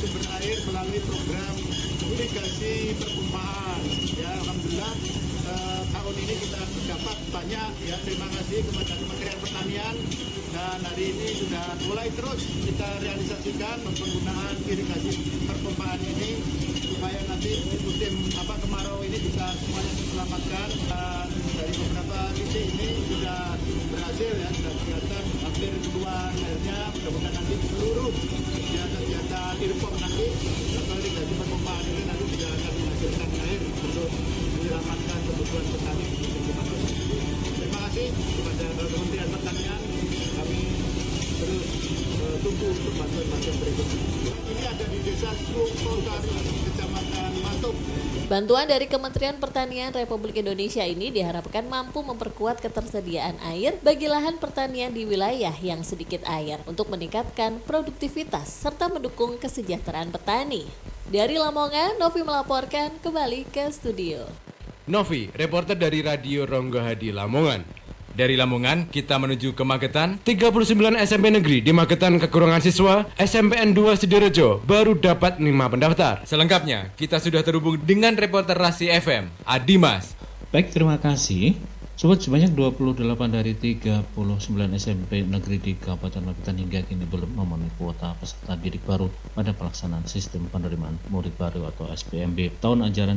sumber air melalui program irigasi perpompaan. Ya, alhamdulillah tahun ini kita dapat banyak. Ya, terima kasih kepada Kementerian Pertanian, dan hari ini sudah mulai terus kita realisasikan penggunaan irigasi perpompaan ini supaya nanti musim kemarau ini bisa semuanya diselamatkan. Dan dari beberapa titik ini sudah berhasil, ya, sudah kelihatan hampir keluar airnya. Mudah-mudahan nanti seluruh kegiatan irpom nanti atau irigasi perpompaan ini nanti juga akan menghasilkan air untuk menyelamatkan kebutuhan petani di musim kemarau. Terima kasih kepada Kementerian Pertanian. Kami terus tunggu untuk bantuan-bantuan berikutnya. Ini ada di Desa Sukosari, Kecamatan Matuk. Bantuan dari Kementerian Pertanian Republik Indonesia ini diharapkan mampu memperkuat ketersediaan air bagi lahan pertanian di wilayah yang sedikit air untuk meningkatkan produktivitas serta mendukung kesejahteraan petani. Dari Lamongan, Novi melaporkan kembali ke studio. Novi, reporter dari Radio Ronggo Hadi Lamongan. Dari Lamongan, kita menuju ke Magetan. 39 SMP negeri di Magetan kekurangan siswa. SMPN 2 Sidorejo baru dapat 5 pendaftar. Selengkapnya, kita sudah terhubung dengan reporter Rasi FM, Adimas. Baik, terima kasih. Sobat, sebanyak 28 dari 39 SMP negeri di Kabupaten Magetan hingga kini belum memenuhi kuota peserta didik baru pada pelaksanaan sistem penerimaan murid baru atau SPMB tahun ajaran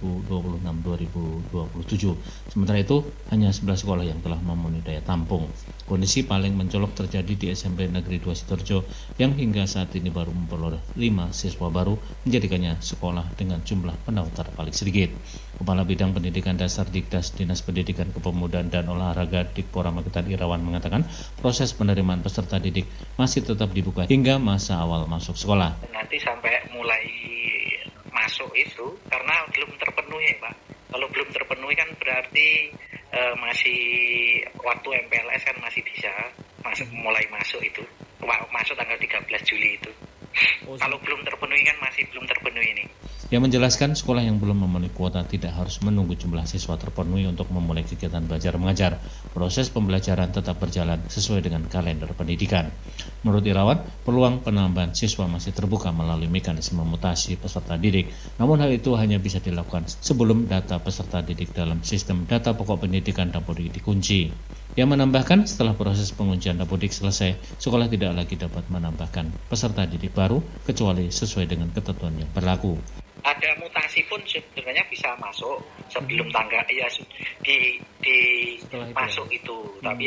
2026-2027. Sementara itu, hanya 11 sekolah yang telah memenuhi daya tampung. Kondisi paling mencolok terjadi di SMP Negeri 2 Sidoarjo yang hingga saat ini baru memperoleh 5 siswa baru, menjadikannya sekolah dengan jumlah pendaftar paling sedikit. Kepala Bidang Pendidikan Dasar Dikdas Dinas Pendidikan Kepemudaan dan Olahraga Dikpora Magetan Irawan mengatakan proses penerimaan peserta didik masih tetap dibuka hingga masa awal masuk sekolah. Nanti sampai mulai masuk itu karena belum terpenuhi, Pak. Kalau belum terpenuhi kan berarti masih waktu MPLS kan masih bisa mulai masuk itu. Masuk tanggal 13 Juli itu. Kalau belum terpenuhi kan masih belum terpenuhi ini. Yang menjelaskan sekolah yang belum memenuhi kuota tidak harus menunggu jumlah siswa terpenuhi untuk memulai kegiatan belajar mengajar. Proses pembelajaran tetap berjalan sesuai dengan kalender pendidikan. Menurut Irawan, peluang penambahan siswa masih terbuka melalui mekanisme mutasi peserta didik. Namun hal itu hanya bisa dilakukan sebelum data peserta didik dalam sistem data pokok pendidikan Dapodik dikunci. Yang menambahkan setelah proses penguncian Dapodik selesai, sekolah tidak lagi dapat menambahkan peserta didik baru kecuali sesuai dengan ketentuan yang berlaku. Ada mutasi pun sebenarnya bisa masuk sebelum tanggal di masuk itu. Tapi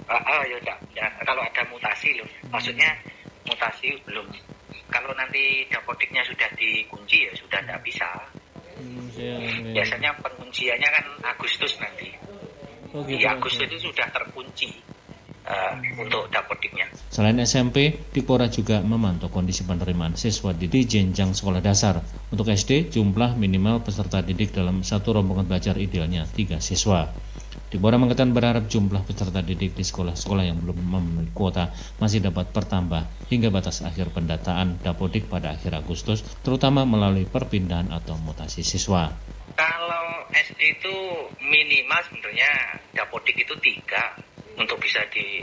kalau ada mutasi loh. Maksudnya mutasi belum. Kalau nanti Dapodiknya sudah dikunci ya sudah tidak bisa. Biasanya pengunciannya kan Agustus nanti. Di Agustus itu sudah terkunci untuk Dapodiknya. Selain SMP, Dikpora juga memantau kondisi penerimaan siswa di jenjang sekolah dasar. Untuk SD, jumlah minimal peserta didik dalam satu rombongan belajar idealnya 3 siswa. Dikpora Magetan berharap jumlah peserta didik di sekolah-sekolah yang belum memenuhi kuota masih dapat bertambah hingga batas akhir pendataan Dapodik pada akhir Agustus, terutama melalui perpindahan atau mutasi siswa. Kalau SD itu minimal sebenarnya Dapodik itu 3 untuk bisa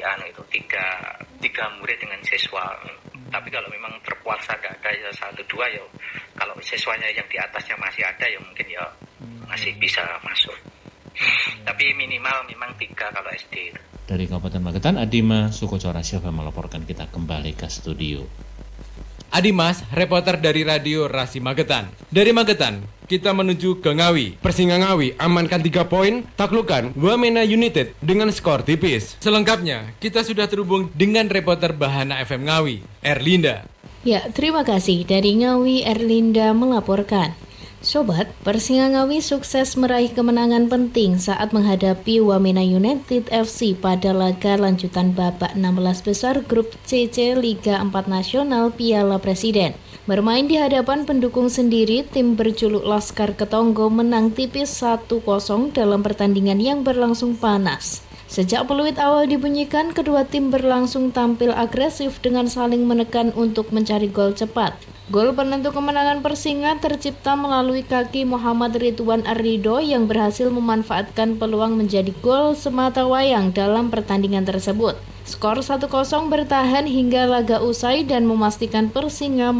tiga murid dengan siswa. Tapi kalau memang terpuasa tidak ada ya 1-2 ya. Kalau siswanya yang di atasnya masih ada ya mungkin ya masih bisa masuk. Tapi minimal memang 3 kalau SD itu. Dari Kabupaten Magetan, Adima Sukocora Sylva melaporkan. Kita kembali ke studio. Adimas, reporter dari Radio Rasi Magetan. Dari Magetan, kita menuju ke Ngawi. Persinga Ngawi amankan 3 poin, taklukkan Wamena United dengan skor tipis. Selengkapnya, kita sudah terhubung dengan reporter Bahana FM Ngawi, Erlinda. Ya, terima kasih. Dari Ngawi, Erlinda melaporkan. Sobat, Persinga Ngawi sukses meraih kemenangan penting saat menghadapi Wamena United FC pada laga lanjutan babak 16 besar grup CC Liga 4 Nasional Piala Presiden. Bermain di hadapan pendukung sendiri, tim berjuluk Laskar Ketonggo menang tipis 1-0 dalam pertandingan yang berlangsung panas. Sejak peluit awal dibunyikan, kedua tim berlangsung tampil agresif dengan saling menekan untuk mencari gol cepat. Gol penentu kemenangan Persinga tercipta melalui kaki Muhammad Ridwan Arrido yang berhasil memanfaatkan peluang menjadi gol sematawayang dalam pertandingan tersebut. Skor 1-0 bertahan hingga laga usai dan memastikan Persinga